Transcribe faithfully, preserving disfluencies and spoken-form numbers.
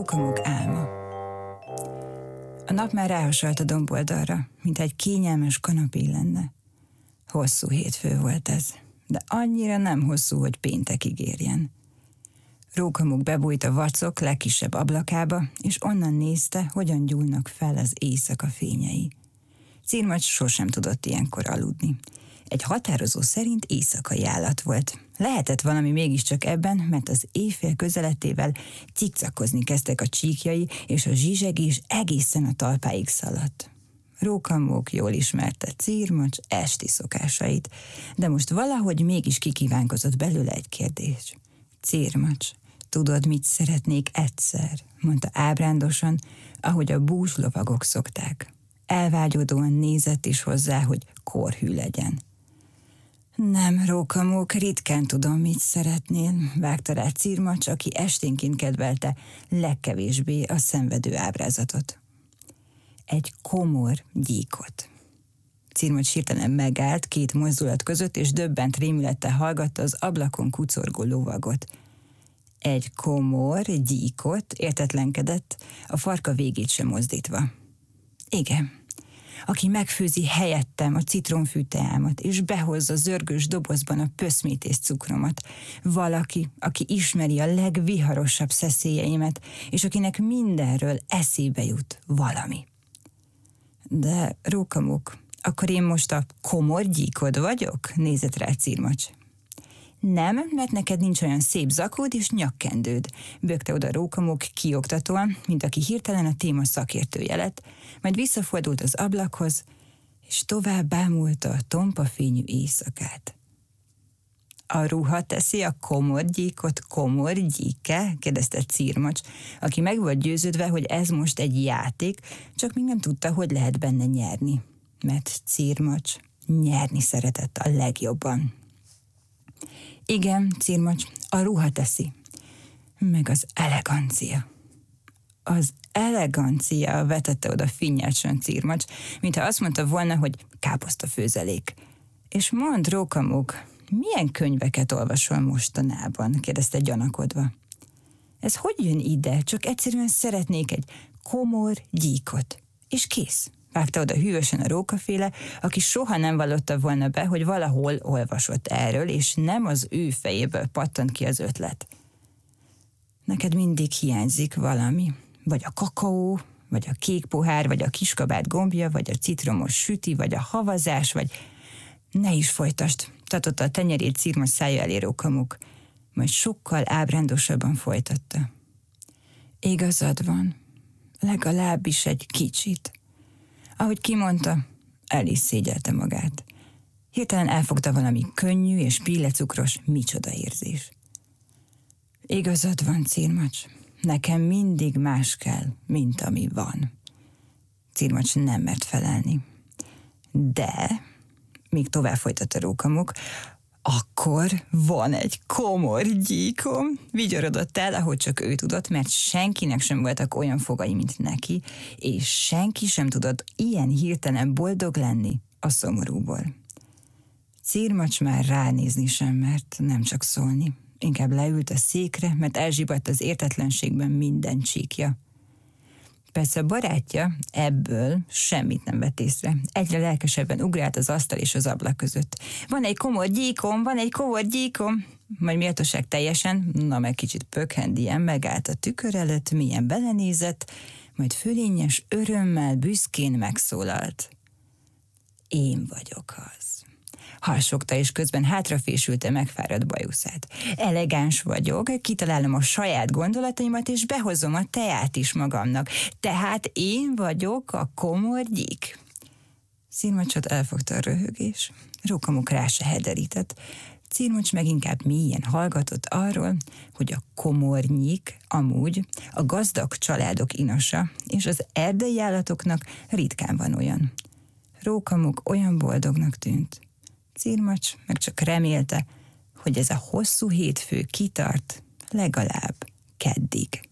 Rókamok álma. A nap már ráhasalt a domboldalra, mint egy kényelmes kanapé lenne. Hosszú hétfő volt ez, de annyira nem hosszú, hogy péntekig érjen. Rókamok bebújt a vacok legkisebb ablakába, és onnan nézte, hogyan gyúlnak fel az éjszaka fényei. Cirmacs sosem tudott ilyenkor aludni. Egy határozó szerint éjszakai állat volt. Lehetett valami mégiscsak ebben, mert az éjfél közeletével cikcakozni kezdtek a csíkjai, és a zsizsegés egészen a talpáig szaladt. Rókamok jól ismerte Cirmacs esti szokásait, de most valahogy mégis kikívánkozott belőle egy kérdés. Cirmacs, tudod, mit szeretnék egyszer? Mondta ábrándosan, ahogy a bús lovagok szokták. Elvágyódóan nézett is hozzá, hogy korhű legyen. Nem, Rókamok, ritkán tudom, mit szeretnél, vágta rá Cirmacs, aki esténként kedvelte legkevésbé a szenvedő ábrázatot. Egy komor gyíkot. Cirmacs hirtelen megállt két mozdulat között, és döbbent rémülettel hallgatta az ablakon kucorgó lovagot. Egy komor gyíkot, értetlenkedett, a farka végét sem mozdítva. Igen, aki megfőzi helyettem a citronfű teámat, és behozza zörgős dobozban a pöszmét és cukromat. Valaki, aki ismeri a legviharosabb szeszélyeimet, és akinek mindenről eszébe jut valami. De Rókamok, akkor én most a komor gyíkod vagyok? Nézett rá Cirmacs. Nem, mert neked nincs olyan szép zakód és nyakkendőd, bökte oda Rókamok kioktatóan, mint aki hirtelen a téma szakértője lett, majd visszafordult az ablakhoz, és tovább bámulta a tompa fényű éjszakát. A ruha teszi a komor gyíkot komor gyíke? Kérdezte Cirmacs, aki meg volt győződve, hogy ez most egy játék, csak még nem tudta, hogy lehet benne nyerni. Mert Cirmacs nyerni szeretett a legjobban. Igen, Cirmacs, a ruha teszi. Meg az elegancia. Az elegancia, vetette oda finnyásan Cirmacs, mintha azt mondta volna, hogy káposztafőzelék. És mondd, Rókamok, milyen könyveket olvasol mostanában? Kérdezte gyanakodva. Ez hogy jön ide? Csak egyszerűen szeretnék egy komor gyíkot. És kész. Vágta oda hűvösen a rókaféle, aki soha nem vallotta volna be, hogy valahol olvasott erről, és nem az ő fejéből pattant ki az ötlet. Neked mindig hiányzik valami. Vagy a kakaó, vagy a kék pohár, vagy a kiskabát gombja, vagy a citromos süti, vagy a havazás, vagy... Ne is folytasd, tartotta a tenyerét Cirmacs szája elé Rókamok, majd sokkal ábrándosabban folytatta. Igazad van, legalábbis egy kicsit. Ahogy kimondta, el is szégyelte magát. Hirtelen elfogta valami könnyű és pillecukros micsoda érzés. Igazad van, Cirmacs, nekem mindig más kell, mint ami van. Cirmacs nem mert felelni. De, még tovább folytatta Rókamok, akkor van egy komor gyíkom, vigyorodott el, ahogy csak ő tudott, mert senkinek sem voltak olyan fogai, mint neki, és senki sem tudott ilyen hirtelen boldog lenni a szomorúból. Cirmacs már ránézni sem mert, nem csak szólni. Inkább leült a székre, mert elzsibadt az értetlenségben minden csíkja. Persze a barátja ebből semmit nem vett észre. Egyre lelkesebben ugrált az asztal és az ablak között. Van egy komor gyíkom, van egy komor gyíkom. Majd méltóság teljesen, na meg kicsit pökhendien megállt a tükör előtt, mélyen belenézett, majd fölényes örömmel, büszkén megszólalt. Én vagyok az. Harsogta, és közben hátrafésülte megfáradt bajuszát. Elegáns vagyok, kitalálom a saját gondolataimat, és behozom a teát is magamnak. Tehát én vagyok a komor gyík. Cirmacsot elfogta a röhögés. Rókamok rá se hederített. Cirmacs meg inkább mélyen hallgatott arról, hogy a komornyik amúgy a gazdag családok inasa, és az erdei állatoknak ritkán van olyan. Rókamok olyan boldognak tűnt. Cirmacs meg csak remélte, hogy ez a hosszú hétfő kitart legalább keddig.